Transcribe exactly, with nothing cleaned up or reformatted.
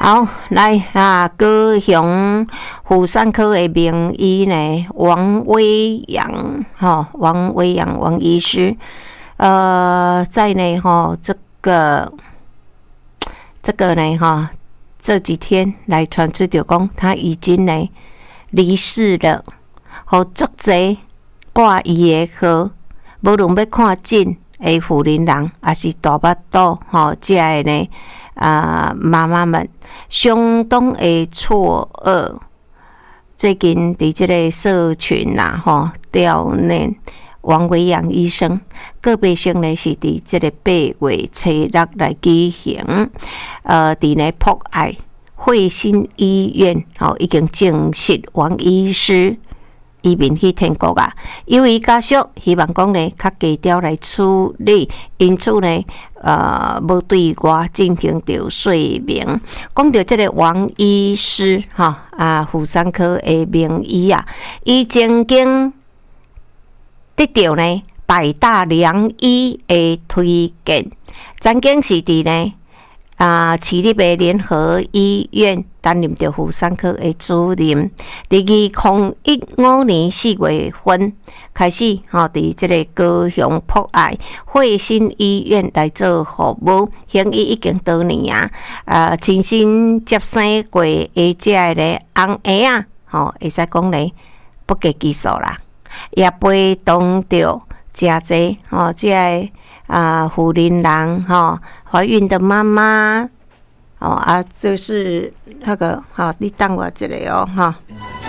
好，来啊！高雄妇产科的名医呢，王威阳，哈，王威阳王医师，呃，在呢，哈，这个这个呢，哈，这几天来传出就讲，他已经呢离世了，和足侪挂伊的号，无论要看诊的妇人人，还是大巴肚，吼，这个呢。啊，妈妈们相当的错愕。最近伫这个社群呐，吼，悼念王维阳医生，个别性呢是伫这个八月初六来举行。呃，伫呢博爱惠新医院，吼，已经证实王医师移民去天国啊，由于家属希望讲呢，较低调来处理，因此呢，呃，无对外进行着说明。讲到这个王医师，哈啊，妇产科的名医啊，伊曾经得到呢百大良医的推荐，曾经是伫呢啊，市立的联合医院担任着妇产科的主任。伫二零一五年四月份开始，吼，伫这个高雄博爱惠新医院来做服务，行医已经多年啊。啊，亲身接生过的这个咧翁婴啊，吼，会使讲咧不计其数啦，也陪同着真侪吼，这个啊妇人人吼。怀孕的妈妈，哦啊，就是那个，好，你等我这里哦，哈。